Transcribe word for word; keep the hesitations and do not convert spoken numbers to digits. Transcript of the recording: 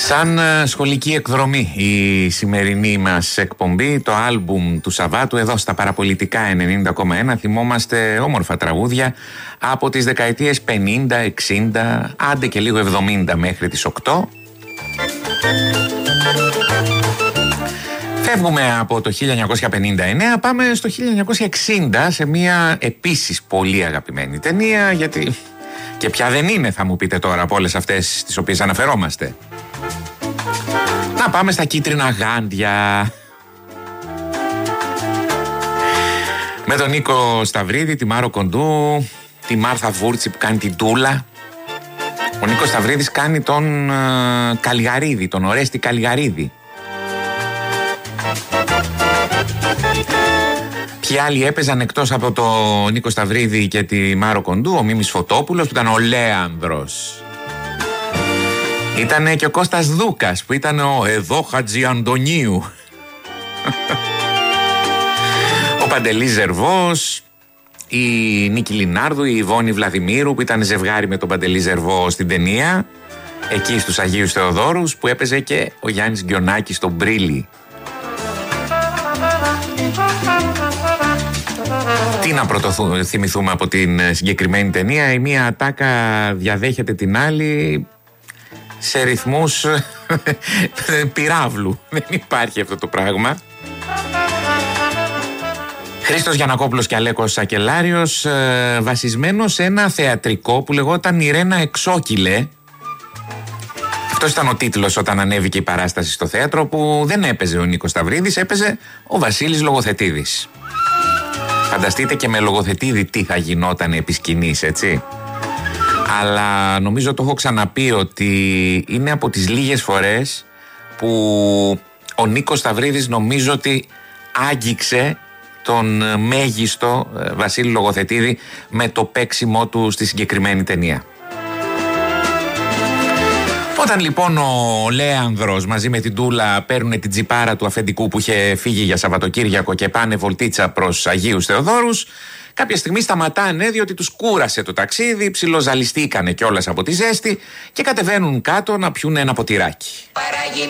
Σαν σχολική εκδρομή η σημερινή μας εκπομπή, το άλμπουμ του Σαββάτου εδώ στα Παραπολιτικά ενενήντα κόμμα ένα. Θυμόμαστε όμορφα τραγούδια από τις δεκαετίες πενήντα, εξήντα, άντε και λίγο εβδομήντα μέχρι τις οκτώ. Φεύγουμε από το χίλια εννιακόσια πενήντα εννέα, πάμε στο χίλια εννιακόσια εξήντα σε μια επίσης πολύ αγαπημένη ταινία, γιατί και ποια δεν είναι, θα μου πείτε τώρα, από όλες αυτές τις οποίες αναφερόμαστε. Να πάμε στα Κίτρινα Γάντια. Με τον Νίκο Σταυρίδη, τη Μάρο Κοντού, τη Μάρθα Βούρτσι που κάνει την Τούλα. Ο Νίκος Σταυρίδης κάνει τον uh, Καλγαρίδη, τον Ορέστη Καλγαρίδη. Ποιοι άλλοι έπαιζαν εκτός από τον Νίκο Σταυρίδη και τη Μάρο Κοντού? Ο Μίμης Φωτόπουλος που ήταν ο Λέανδρος. Ήτανε και ο Κώστας Δούκας που ήταν ο εδώ Χατζιαντονίου. Ο Παντελής Ζερβός, η Νίκη Λινάρδου, η Ιβόνη Βλαδιμήρου που ήταν ζευγάρι με τον Παντελή Ζερβό στην ταινία εκεί στους Αγίους Θεοδόρους, που έπαιζε και ο Γιάννης Γκιονάκης στον Μπρίλι. Τι να πρωτοθυμηθούμε από την συγκεκριμένη ταινία? Η μία ατάκα διαδέχεται την άλλη σε ρυθμούς πυράβλου. Δεν υπάρχει αυτό το πράγμα. Χρήστος Γιαννακόπουλος και Αλέκος Σακελάριος, βασισμένο σε ένα θεατρικό που λεγόταν «Η Ρένα Εξόκυλε». Αυτός ήταν ο τίτλος όταν ανέβηκε η παράσταση στο θέατρο, που δεν έπαιζε ο Νίκος Σταυρίδης, έπαιζε ο Βασίλης Λογοθετίδης. Φανταστείτε και με Λογοθετίδη τι θα γινόταν επί σκηνής, έτσι. Αλλά νομίζω το έχω ξαναπεί ότι είναι από τις λίγες φορές που ο Νίκος Σταυρίδης νομίζω ότι άγγιξε τον μέγιστο Βασίλη Λογοθετίδη με το παίξιμό του στη συγκεκριμένη ταινία. Όταν λοιπόν ο Λέανδρος μαζί με την Τούλα παίρνουν την τζιπάρα του αφεντικού που είχε φύγει για Σαββατοκύριακο και πάνε βολτίτσα προς Αγίους Θεοδόρους, κάποια στιγμή σταματάνε διότι τους κούρασε το ταξίδι, ψιλοζαλιστήκανε κιόλας από τη ζέστη και κατεβαίνουν κάτω να πιούν ένα ποτηράκι.